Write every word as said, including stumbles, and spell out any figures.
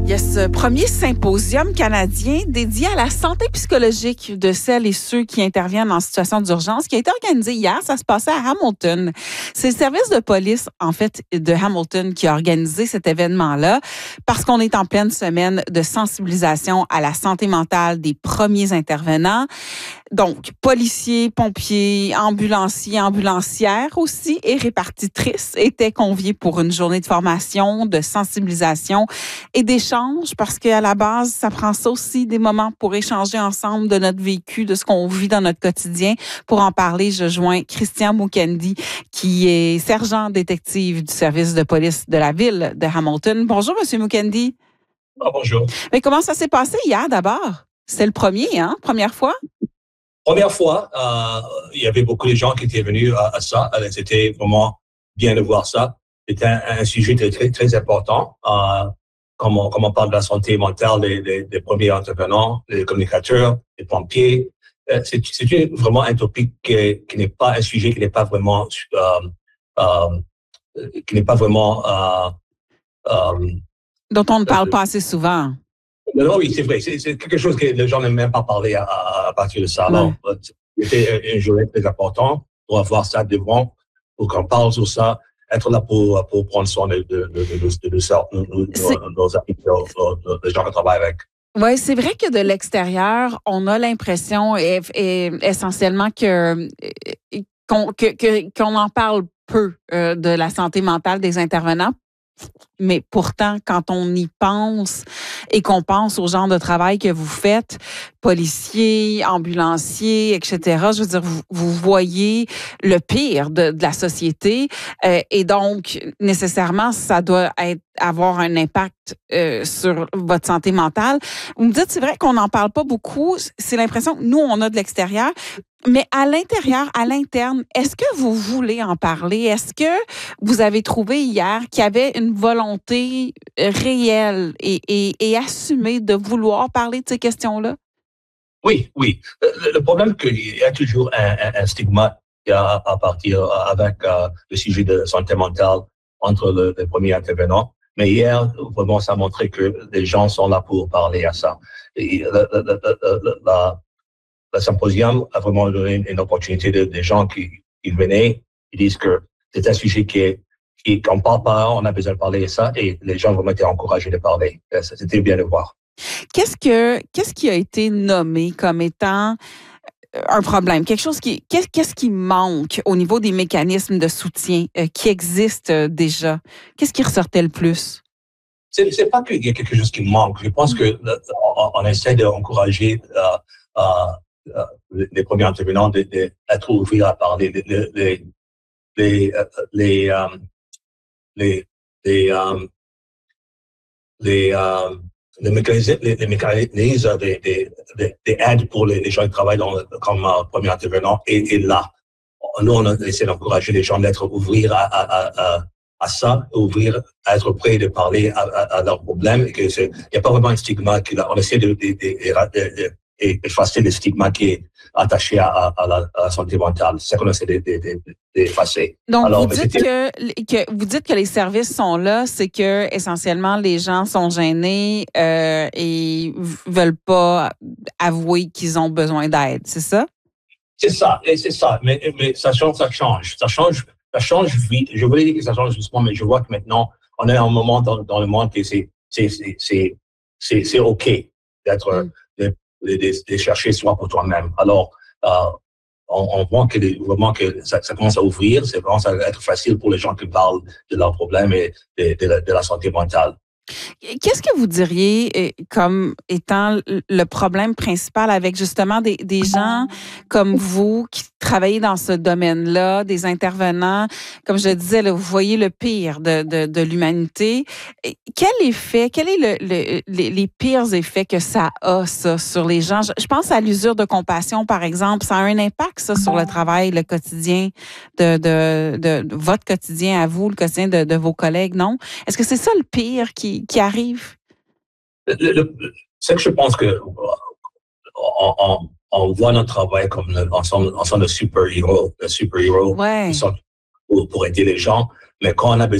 Il y a ce premier symposium canadien dédié à la santé psychologique de celles et ceux qui interviennent en situation d'urgence qui a été organisé hier. Ça se passait à Hamilton. C'est le service de police, en fait, de Hamilton qui a organisé cet événement-là parce qu'on est en pleine semaine de sensibilisation à la santé mentale des premiers intervenants. Donc, policiers, pompiers, ambulanciers, ambulancières aussi et répartitrices étaient conviés pour une journée de formation, de sensibilisation et d'échange parce qu'à la base, ça prend ça aussi des moments pour échanger ensemble de notre vécu, de ce qu'on vit dans notre quotidien. Pour en parler, je joins Christian Mukendi, qui est sergent détective du service de police de la ville de Hamilton. Bonjour, Monsieur Mukendi. Ah, bonjour. Mais comment ça s'est passé hier d'abord? C'était le premier, hein? Première fois? Première fois, euh, il y avait beaucoup de gens qui étaient venus à, à ça. C'était vraiment bien de voir ça. C'était un, un sujet très, très, très important. Euh, comme, on, comme on parle de la santé mentale des, des, des premiers intervenants, les communicateurs, les pompiers. Euh, c'est, c'est vraiment un topic qui, qui n'est pas un sujet qui n'est pas vraiment, euh, euh, qui n'est pas vraiment, euh, euh, dont on ne parle euh, pas assez souvent. Non, oui, c'est vrai. C'est, c'est quelque chose que les gens n'aiment même pas parler à, à, à partir de ça. Alors, ouais. C'était une journée très importante pour avoir ça devant, pour qu'on parle sur ça, être là pour, pour prendre soin de, de, de, de, de, de ça, nos, nos, nos amis, les gens qui travaillent avec. Oui, c'est vrai que de l'extérieur, on a l'impression et, et, essentiellement que, qu'on, que, que, qu'on en parle peu euh, de la santé mentale des intervenants. Mais pourtant, quand on y pense et qu'on pense au genre de travail que vous faites, policiers, ambulanciers, et cetera, je veux dire, vous, vous voyez le pire de, de la société euh, et donc, nécessairement, ça doit être, avoir un impact euh, sur votre santé mentale. Vous me dites, c'est vrai qu'on n'en parle pas beaucoup. C'est l'impression que nous, on a de l'extérieur. Mais à l'intérieur, à l'interne, est-ce que vous voulez en parler? Est-ce que vous avez trouvé hier qu'il y avait une volonté réelle et, et, et assumée de vouloir parler de ces questions-là? Oui, oui. Le, le problème, c'est qu'il y a toujours un, un, un stigmate à, à partir avec uh, le sujet de santé mentale entre le, les premiers intervenants. Mais hier, vraiment, ça a montré que les gens sont là pour parler à ça. Et la, la, la, la, la, Le symposium a vraiment donné une, une opportunité de, des gens qui, qui venaient, qui disent que c'est un sujet qui est, qui, qu'on parle pas, on a besoin de parler de ça, et les gens vraiment étaient encouragés de parler. C'était bien de voir. Qu'est-ce que, qu'est-ce qui a été nommé comme étant un problème? Quelque chose qui, qu'est-ce, qu'est-ce qui manque au niveau des mécanismes de soutien euh, qui existent déjà? Qu'est-ce qui ressortait le plus? C'est, c'est pas qu'il y a quelque chose qui manque. Je pense que on, on essaie d'encourager euh, euh, les premiers intervenants d'être ouverts à parler. Les, les, les, les, euh, les, les, euh, les, euh, les mécanismes, les, les mécanismes des, des, des, des aides pour les, les gens qui travaillent dans, comme euh, premiers intervenants est, est là. Nous, on essaie d'encourager les gens d'être ouverts à, à, à, à ça, ouvrir, à être prêts de parler à, à, à leurs problèmes. Et que c'est, il n'y a pas vraiment un stigmate. On essaie de, de, de, de, de et effacer le stigma qui est attaché à, à, à, la, à la santé mentale. C'est ça qu'on essaie d'effacer. Donc, Alors, vous, dites que, que, vous dites que les services sont là, c'est que essentiellement les gens sont gênés euh, et veulent pas avouer qu'ils ont besoin d'aide, c'est ça? C'est ça, et c'est ça. Mais, mais ça change, ça change. Ça change, ça change vite. Je voulais dire que ça change doucement, mais je vois que maintenant, on est à un moment dans, dans le monde que c'est, c'est, c'est, c'est, c'est, c'est OK d'être... Mm. De, De, de chercher soi pour toi-même. Alors, euh, on, on voit que les, vraiment que ça, ça commence à ouvrir, ça commence à être facile pour les gens qui parlent de leurs problèmes et de, de, la, de la santé mentale. Qu'est-ce que vous diriez comme étant le problème principal avec justement des, des gens comme vous qui travaillez dans ce domaine-là, des intervenants, comme je disais, là, vous voyez le pire de, de, de l'humanité. Quel effet, quel est le, le, les, les pires effets que ça a, ça, sur les gens? Je, je pense à l'usure de compassion, par exemple. Ça a un impact, ça, sur le travail, le quotidien de, de, de, de votre quotidien à vous, le quotidien de, de vos collègues, non? Est-ce que c'est ça le pire qui, qui arrive? Le, le, c'est que je pense que on, on, on voit notre travail comme le, ensemble, ensemble de super-héros, de super-héros ouais. pour, pour aider les gens, mais quand on a besoin